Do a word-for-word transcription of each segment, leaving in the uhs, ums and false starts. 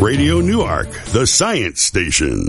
Radio Newark, the science station.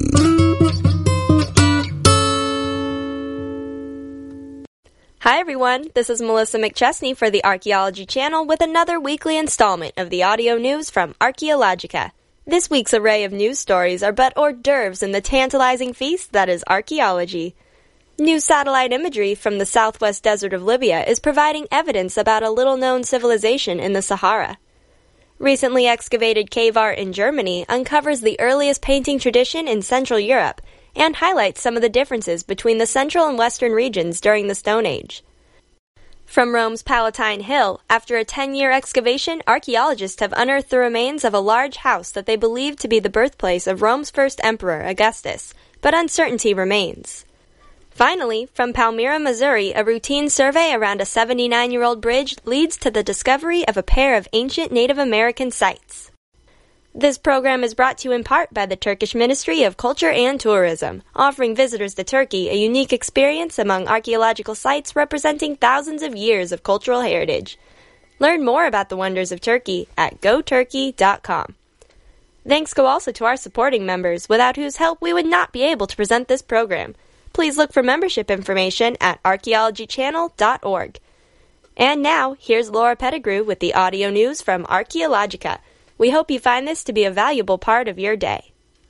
Hi everyone, this is Melissa McChesney for the Archaeology Channel with another weekly installment of the audio news from Archaeologica. This week's array of news stories are but hors d'oeuvres in the tantalizing feast that is archaeology. New satellite imagery from the southwest desert of Libya is providing evidence about a little-known civilization in the Sahara. Recently excavated cave art in Germany uncovers the earliest painting tradition in Central Europe and highlights some of the differences between the central and western regions during the Stone Age. From Rome's Palatine Hill, after a ten-year excavation, archaeologists have unearthed the remains of a large house that they believe to be the birthplace of Rome's first emperor, Augustus, but uncertainty remains. Finally, from Palmyra, Missouri, a routine survey around a seventy-nine-year-old bridge leads to the discovery of a pair of ancient Native American sites. This program is brought to you in part by the Turkish Ministry of Culture and Tourism, offering visitors to Turkey a unique experience among archaeological sites representing thousands of years of cultural heritage. Learn more about the wonders of Turkey at go turkey dot com. Thanks go also to our supporting members, without whose help we would not be able to present this program. Please look for membership information at archaeology channel dot org. And now, here's Laura Pettigrew with the audio news from Archaeologica. We hope you find this to be a valuable part of your day.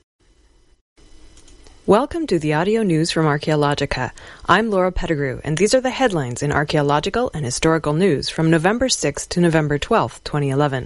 Welcome to the audio news from Archaeologica. I'm Laura Pettigrew, and these are the headlines in archaeological and historical news from November sixth to November twelfth, twenty eleven.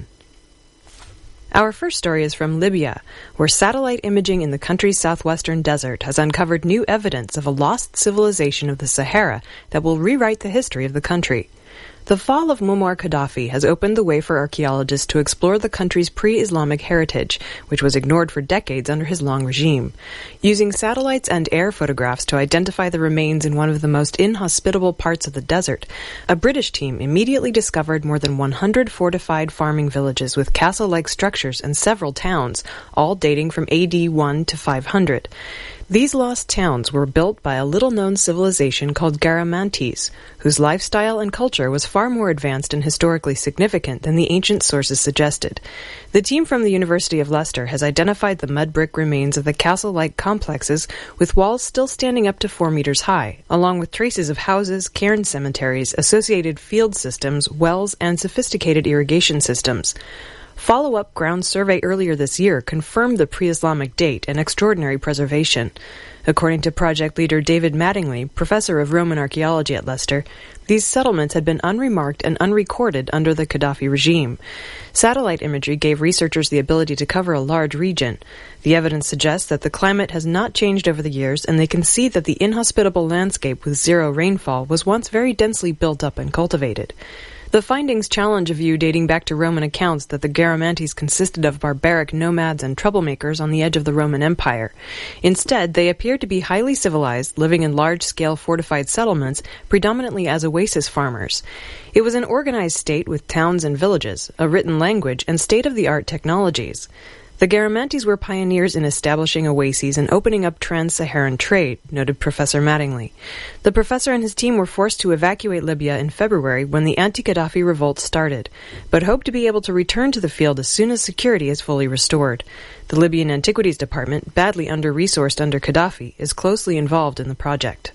Our first story is from Libya, where satellite imaging in the country's southwestern desert has uncovered new evidence of a lost civilization of the Sahara that will rewrite the history of the country. The fall of Muammar Gaddafi has opened the way for archaeologists to explore the country's pre-Islamic heritage, which was ignored for decades under his long regime. Using satellites and air photographs to identify the remains in one of the most inhospitable parts of the desert, a British team immediately discovered more than one hundred fortified farming villages with castle-like structures and several towns, all dating from A D one to five hundred. These lost towns were built by a little-known civilization called Garamantes, whose lifestyle and culture was far more advanced and historically significant than the ancient sources suggested. The team from the University of Leicester has identified the mud brick remains of the castle-like complexes with walls still standing up to four meters high, along with traces of houses, cairn cemeteries, associated field systems, wells, and sophisticated irrigation systems. Follow-up ground survey earlier this year confirmed the pre-Islamic date and extraordinary preservation. According to project leader David Mattingly, professor of Roman archaeology at Leicester, these settlements had been unremarked and unrecorded under the Gaddafi regime. Satellite imagery gave researchers the ability to cover a large region. The evidence suggests that the climate has not changed over the years, and they can see that the inhospitable landscape with zero rainfall was once very densely built up and cultivated. The findings challenge a view dating back to Roman accounts that the Garamantes consisted of barbaric nomads and troublemakers on the edge of the Roman Empire. Instead, they appear to be highly civilized, living in large-scale fortified settlements, predominantly as oasis farmers. It was an organized state with towns and villages, a written language, and state-of-the-art technologies. The Garamantes were pioneers in establishing oases and opening up trans-Saharan trade, noted Professor Mattingly. The professor and his team were forced to evacuate Libya in February when the anti-Gaddafi revolt started, but hope to be able to return to the field as soon as security is fully restored. The Libyan Antiquities Department, badly under-resourced under Gaddafi, is closely involved in the project.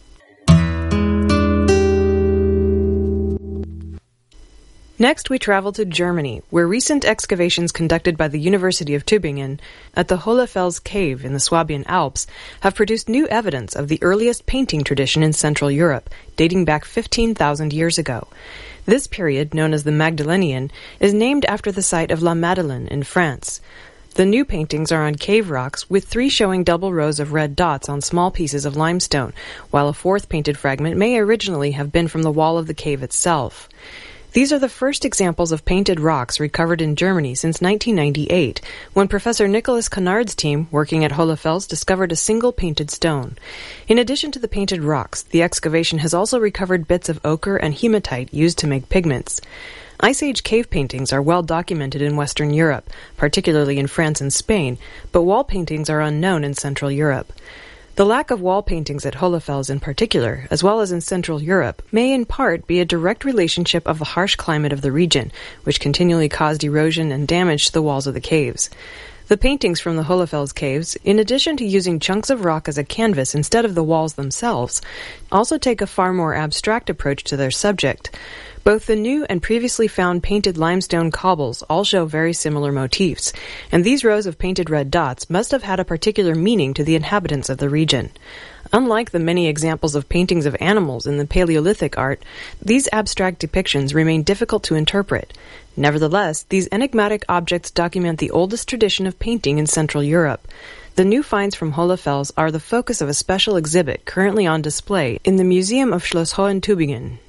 Next, we travel to Germany, where recent excavations conducted by the University of Tübingen at the Hohlefels Cave in the Swabian Alps have produced new evidence of the earliest painting tradition in Central Europe, dating back fifteen thousand years ago. This period, known as the Magdalenian, is named after the site of La Madeleine in France. The new paintings are on cave rocks, with three showing double rows of red dots on small pieces of limestone, while a fourth painted fragment may originally have been from the wall of the cave itself. These are the first examples of painted rocks recovered in Germany since nineteen ninety-eight, when Professor Nicholas Connard's team, working at Hohlefels, discovered a single painted stone. In addition to the painted rocks, the excavation has also recovered bits of ochre and hematite used to make pigments. Ice Age cave paintings are well documented in Western Europe, particularly in France and Spain, but wall paintings are unknown in Central Europe. The lack of wall paintings at Hohlefels in particular, as well as in Central Europe, may in part be a direct relationship of the harsh climate of the region, which continually caused erosion and damage to the walls of the caves. The paintings from the Hohlefels caves, in addition to using chunks of rock as a canvas instead of the walls themselves, also take a far more abstract approach to their subject. Both the new and previously found painted limestone cobbles all show very similar motifs, and these rows of painted red dots must have had a particular meaning to the inhabitants of the region. Unlike the many examples of paintings of animals in the Paleolithic art, these abstract depictions remain difficult to interpret. Nevertheless, these enigmatic objects document the oldest tradition of painting in Central Europe. The new finds from Hohlefels are the focus of a special exhibit currently on display in the Museum of Schloss Hohen-Tübingen.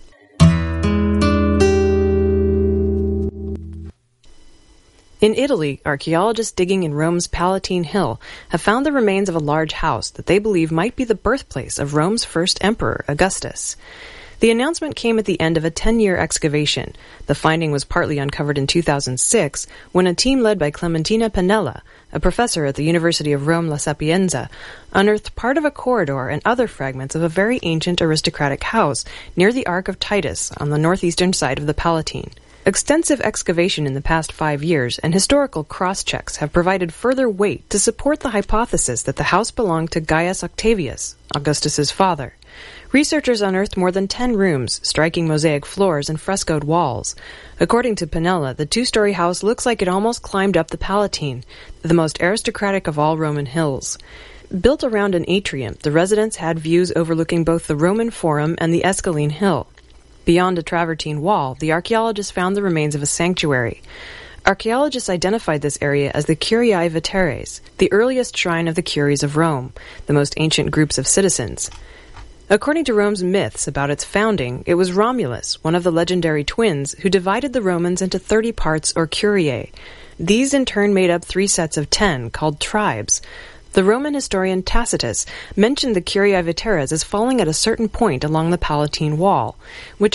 In Italy, archaeologists digging in Rome's Palatine Hill have found the remains of a large house that they believe might be the birthplace of Rome's first emperor, Augustus. The announcement came at the end of a ten-year excavation. The finding was partly uncovered in two thousand six when a team led by Clementina Pannella, a professor at the University of Rome La Sapienza, unearthed part of a corridor and other fragments of a very ancient aristocratic house near the Arch of Titus on the northeastern side of the Palatine. Extensive excavation in the past five years and historical cross-checks have provided further weight to support the hypothesis that the house belonged to Gaius Octavius, Augustus's father. Researchers unearthed more than ten rooms, striking mosaic floors and frescoed walls. According to Pannella, the two-story house looks like it almost climbed up the Palatine, the most aristocratic of all Roman hills. Built around an atrium, the residence had views overlooking both the Roman Forum and the Esquiline Hill. Beyond a travertine wall, the archaeologists found the remains of a sanctuary. Archaeologists identified this area as the Curiae Veteres, the earliest shrine of the Curies of Rome, the most ancient groups of citizens. According to Rome's myths about its founding, it was Romulus, one of the legendary twins, who divided the Romans into thirty parts or curiae. These in turn made up three sets of ten, called tribes. The Roman historian Tacitus mentioned the Curiae Veteres as falling at a certain point along the Palatine Wall, which